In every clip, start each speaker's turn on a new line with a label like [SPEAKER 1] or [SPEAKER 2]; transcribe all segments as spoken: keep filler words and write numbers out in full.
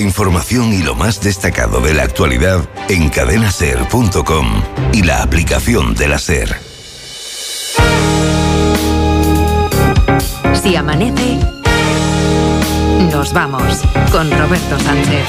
[SPEAKER 1] Información y lo más destacado de la actualidad en cadena ser punto com y la aplicación de la SER.
[SPEAKER 2] Si amanece, nos vamos con Roberto Sánchez.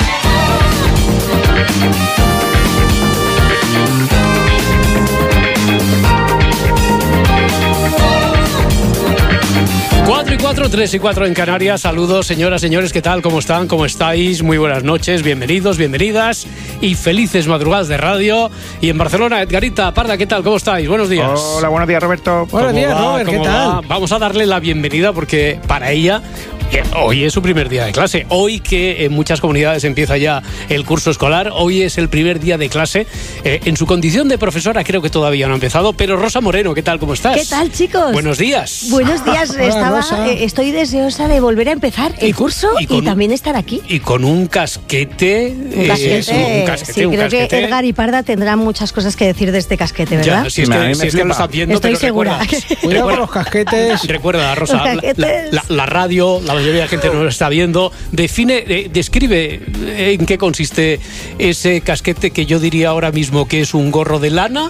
[SPEAKER 3] Cuatro y cuatro, tres y cuatro en Canarias. Saludos, señoras, señores, ¿qué tal? ¿Cómo están? ¿Cómo estáis? Muy buenas noches, bienvenidos, bienvenidas y felices madrugadas de radio. Y en Barcelona, Edgarita Parda, ¿qué tal? ¿Cómo estáis? Buenos días.
[SPEAKER 4] Hola, buenos días, Roberto.
[SPEAKER 3] Buenos días, Robert, ¿qué tal? Va? Vamos a darle la bienvenida porque para ella hoy es su primer día de clase. Hoy que en muchas comunidades empieza ya el curso escolar, hoy es el primer día de clase. Eh, en su condición de profesora creo que todavía no ha empezado, pero Rosa Moreno, ¿qué tal? ¿Cómo estás?
[SPEAKER 5] ¿Qué tal, chicos?
[SPEAKER 3] Buenos días.
[SPEAKER 5] Buenos días.
[SPEAKER 3] Hola,
[SPEAKER 5] Estaba,
[SPEAKER 3] Rosa.
[SPEAKER 5] eh, estoy deseosa de volver a empezar el
[SPEAKER 3] y,
[SPEAKER 5] curso y,
[SPEAKER 3] y,
[SPEAKER 5] y también estar aquí.
[SPEAKER 3] Y con un casquete.
[SPEAKER 5] Un casquete.
[SPEAKER 3] Eh, sí, un casquete,
[SPEAKER 5] sí,
[SPEAKER 3] un
[SPEAKER 5] creo
[SPEAKER 3] casquete.
[SPEAKER 5] que Edgar y Parda tendrán muchas cosas que decir de este casquete, ¿verdad?
[SPEAKER 3] Ya, si es que, si es que lo están viendo,
[SPEAKER 5] estoy
[SPEAKER 3] pero
[SPEAKER 5] segura.
[SPEAKER 3] Recuerda,
[SPEAKER 6] Cuidado
[SPEAKER 3] recuerda,
[SPEAKER 6] con los casquetes.
[SPEAKER 3] Recuerda, Rosa,
[SPEAKER 5] Los casquetes.
[SPEAKER 3] la, la, la radio, la mayoría de la gente no lo está viendo. Define, eh, describe en qué consiste ese casquete que yo diría ahora mismo que es un gorro de lana,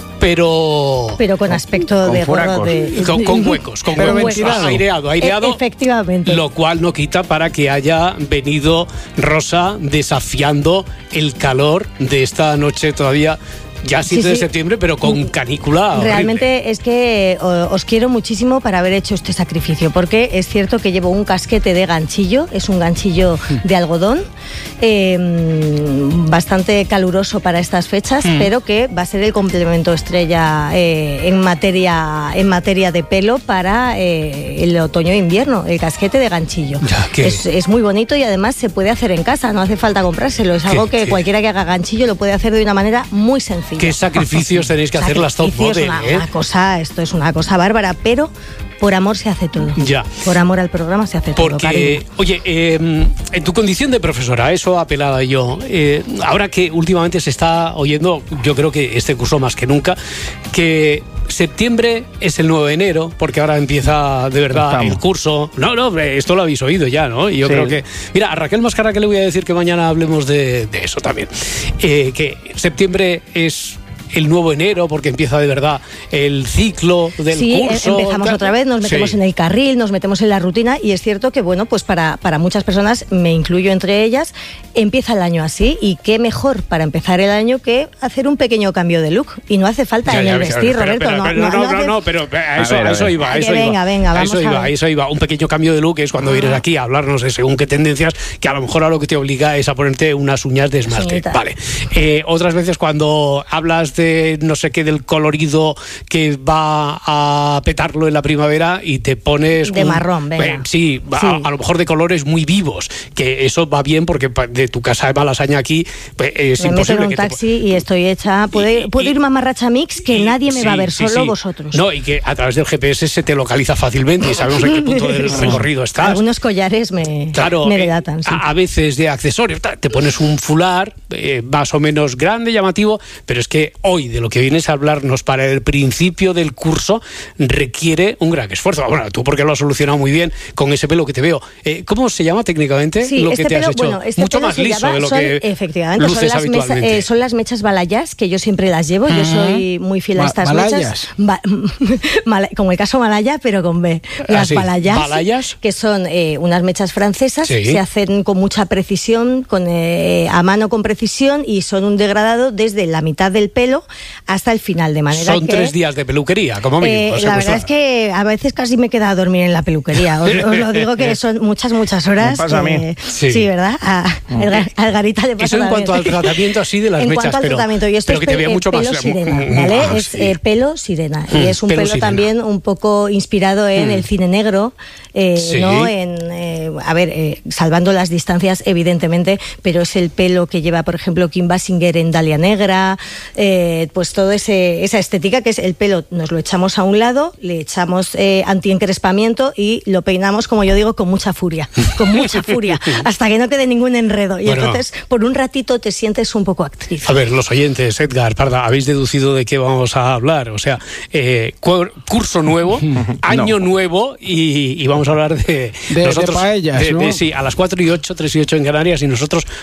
[SPEAKER 3] pero
[SPEAKER 5] pero con aspecto
[SPEAKER 4] con
[SPEAKER 5] de gorro
[SPEAKER 4] furacos.
[SPEAKER 5] de
[SPEAKER 3] con, con huecos, con
[SPEAKER 6] Pero
[SPEAKER 3] huecos,
[SPEAKER 6] ventilado.
[SPEAKER 3] aireado, aireado.
[SPEAKER 5] E- efectivamente.
[SPEAKER 3] Lo cual no quita para que haya venido Rosa desafiando el calor de esta noche todavía. Ya siete
[SPEAKER 5] Sí,
[SPEAKER 3] de
[SPEAKER 5] sí.
[SPEAKER 3] septiembre, pero con canícula horrible.
[SPEAKER 5] Realmente es que o, os quiero muchísimo para haber hecho este sacrificio, porque es cierto que llevo un casquete de ganchillo, es un ganchillo de algodón, eh, bastante caluroso para estas fechas,
[SPEAKER 3] Mm.
[SPEAKER 5] pero que va a ser el complemento estrella eh, en materia en materia de pelo para eh, el otoño e invierno, el casquete de ganchillo.
[SPEAKER 3] Ya, ¿qué?
[SPEAKER 5] Es, es muy bonito y además se puede hacer en casa, no hace falta comprárselo, es
[SPEAKER 3] ¿Qué?
[SPEAKER 5] algo que
[SPEAKER 3] ¿Qué?
[SPEAKER 5] cualquiera que haga ganchillo lo puede hacer de una manera muy sencilla.
[SPEAKER 3] ¿Qué sacrificios tenéis que hacer las top
[SPEAKER 5] Sacrificios,
[SPEAKER 3] model,
[SPEAKER 5] una,
[SPEAKER 3] eh?
[SPEAKER 5] una cosa, esto es una cosa bárbara, pero por amor se hace todo.
[SPEAKER 3] Ya.
[SPEAKER 5] Por amor al programa se hace todo,
[SPEAKER 3] Porque,
[SPEAKER 5] cariño.
[SPEAKER 3] oye, eh, en tu condición de profesora, eso apelaba yo, eh, ahora que últimamente se está oyendo, yo creo que este curso más que nunca, que septiembre es el nuevo enero, porque ahora empieza de verdad
[SPEAKER 4] Estamos.
[SPEAKER 3] el curso. No, no, esto lo habéis oído ya, ¿no? Y yo
[SPEAKER 4] Sí.
[SPEAKER 3] creo que... Mira, a Raquel Mascara que le voy a decir que mañana hablemos de, de eso también. Eh, que septiembre es el nuevo enero, porque empieza de verdad el ciclo del
[SPEAKER 5] Sí,
[SPEAKER 3] curso.
[SPEAKER 5] empezamos
[SPEAKER 3] tal.
[SPEAKER 5] otra vez, nos metemos
[SPEAKER 3] Sí.
[SPEAKER 5] en el carril, nos metemos en la rutina y es cierto que, bueno, pues para, para muchas personas, me incluyo entre ellas, empieza el año así y qué mejor para empezar el año que hacer un pequeño cambio de look. Y no hace falta
[SPEAKER 3] Ya,
[SPEAKER 5] en
[SPEAKER 3] ya,
[SPEAKER 5] el
[SPEAKER 3] ya,
[SPEAKER 5] vestir,
[SPEAKER 3] pero,
[SPEAKER 5] Roberto.
[SPEAKER 3] pero,
[SPEAKER 5] no,
[SPEAKER 3] pero,
[SPEAKER 5] no,
[SPEAKER 3] no, no,
[SPEAKER 5] hace-
[SPEAKER 3] no, pero a eso,
[SPEAKER 4] A ver,
[SPEAKER 3] a
[SPEAKER 4] a
[SPEAKER 3] eso
[SPEAKER 4] ver.
[SPEAKER 3] iba, a
[SPEAKER 5] Ay,
[SPEAKER 3] eso
[SPEAKER 5] que
[SPEAKER 3] iba.
[SPEAKER 5] venga, venga,
[SPEAKER 3] a
[SPEAKER 5] vamos
[SPEAKER 3] eso
[SPEAKER 5] a
[SPEAKER 3] iba,
[SPEAKER 5] ver.
[SPEAKER 3] a eso iba. Un pequeño cambio de look es cuando vienes aquí a hablarnos de según qué tendencias, que a lo mejor a lo que te obliga es a ponerte unas uñas de esmalte.
[SPEAKER 5] Señorita.
[SPEAKER 3] Vale. Eh, otras veces cuando hablas de no sé qué, del colorido que va a petarlo en la primavera y te pones...
[SPEAKER 5] De
[SPEAKER 3] un-
[SPEAKER 5] marrón, venga.
[SPEAKER 3] eh, sí, a-
[SPEAKER 5] Sí.
[SPEAKER 3] A, lo mejor de colores muy vivos, que eso va bien porque pa- de tu casa de Malasaña aquí pues, es
[SPEAKER 5] Me meto
[SPEAKER 3] imposible
[SPEAKER 5] en un
[SPEAKER 3] que te-
[SPEAKER 5] taxi y estoy hecha. Puedo,
[SPEAKER 3] Y-
[SPEAKER 5] ir- puedo
[SPEAKER 3] y-
[SPEAKER 5] ir mamarracha mix que
[SPEAKER 3] y-
[SPEAKER 5] nadie me
[SPEAKER 3] sí,
[SPEAKER 5] va a ver,
[SPEAKER 3] sí,
[SPEAKER 5] solo
[SPEAKER 3] sí.
[SPEAKER 5] vosotros.
[SPEAKER 3] No, y que a través del G P S se te localiza fácilmente y sabemos en qué punto del
[SPEAKER 5] Sí.
[SPEAKER 3] recorrido estás.
[SPEAKER 5] Algunos collares me,
[SPEAKER 3] Claro,
[SPEAKER 5] me
[SPEAKER 3] eh,
[SPEAKER 5] delatan. Sí.
[SPEAKER 3] a, a veces de accesorios, ta, te pones un fular eh, más o menos grande, llamativo, pero es que hoy de lo que vienes a hablarnos para el principio del curso requiere un gran esfuerzo. Bueno, tú porque lo has solucionado muy bien con ese pelo que te veo. Eh, ¿Cómo se llama técnicamente
[SPEAKER 5] Sí,
[SPEAKER 3] lo
[SPEAKER 5] este
[SPEAKER 3] que te
[SPEAKER 5] pelo,
[SPEAKER 3] has hecho?
[SPEAKER 5] bueno, este
[SPEAKER 3] Mucho
[SPEAKER 5] pelo
[SPEAKER 3] más
[SPEAKER 5] se
[SPEAKER 3] liso
[SPEAKER 5] llama-
[SPEAKER 3] de lo
[SPEAKER 5] son,
[SPEAKER 3] que
[SPEAKER 5] efectivamente, son
[SPEAKER 3] luces
[SPEAKER 5] las, mesa-
[SPEAKER 3] habitualmente.
[SPEAKER 5] eh, son las mechas balayas, que yo siempre las llevo, yo soy muy fiel a
[SPEAKER 6] Ma-
[SPEAKER 5] estas
[SPEAKER 6] malayas.
[SPEAKER 5] mechas. Ba- mala- como el caso Malaya, pero con B. Las
[SPEAKER 3] sí,
[SPEAKER 5] balayas,
[SPEAKER 3] balayas.
[SPEAKER 5] que son eh, unas mechas francesas,
[SPEAKER 3] Sí.
[SPEAKER 5] se hacen con mucha precisión, con eh, a mano con precisión, y son un degradado desde la mitad del pelo hasta el final, de manera
[SPEAKER 3] Son
[SPEAKER 5] que...
[SPEAKER 3] tres días de peluquería, como mínimo.
[SPEAKER 5] Eh,
[SPEAKER 3] o sea,
[SPEAKER 5] la
[SPEAKER 3] pues,
[SPEAKER 5] verdad es que a veces casi me queda a dormir en la peluquería. Os, os lo digo que son muchas, muchas horas.
[SPEAKER 4] Me pasa a mí.
[SPEAKER 5] eh,
[SPEAKER 3] Sí.
[SPEAKER 5] sí. ¿verdad? A, a Edgar- a Edgarita le pasa
[SPEAKER 3] Eso en
[SPEAKER 5] también.
[SPEAKER 3] cuanto al tratamiento así de las
[SPEAKER 5] en
[SPEAKER 3] mechas,
[SPEAKER 5] cuanto al
[SPEAKER 3] pero,
[SPEAKER 5] tratamiento, y esto
[SPEAKER 3] pero
[SPEAKER 5] es
[SPEAKER 3] que te
[SPEAKER 5] pe-
[SPEAKER 3] vea
[SPEAKER 5] eh,
[SPEAKER 3] mucho
[SPEAKER 5] pelo
[SPEAKER 3] más...
[SPEAKER 5] sirena,
[SPEAKER 3] Mm,
[SPEAKER 5] ¿vale?
[SPEAKER 3] ah,
[SPEAKER 5] es
[SPEAKER 3] sí.
[SPEAKER 5] eh, pelo sirena.
[SPEAKER 3] Mm,
[SPEAKER 5] y es un
[SPEAKER 3] pelo
[SPEAKER 5] pelo,
[SPEAKER 3] sirena.
[SPEAKER 5] también un poco inspirado en el cine negro, eh,
[SPEAKER 3] Sí.
[SPEAKER 5] ¿no? En, eh, a ver, eh, salvando las distancias, evidentemente, pero es el pelo que lleva, por ejemplo, Kim Basinger en Dalia Negra, eh, pues todo ese esa estética que es el pelo, nos lo echamos a un lado, le echamos eh, antiencrespamiento y lo peinamos, como yo digo, con mucha furia, con mucha furia, hasta que no quede ningún enredo. acuerdo. Y bueno, entonces, por un ratito te sientes un poco actriz.
[SPEAKER 3] A ver, los oyentes, Edgar, Parda, habéis deducido de qué vamos a hablar. O sea, eh, curso nuevo, año no. nuevo y, y vamos a hablar de...
[SPEAKER 4] De,
[SPEAKER 3] nosotros,
[SPEAKER 4] de paellas,
[SPEAKER 3] de,
[SPEAKER 4] ¿no?
[SPEAKER 3] de, sí, a las cuatro y ocho, tres y ocho en Canarias y nosotros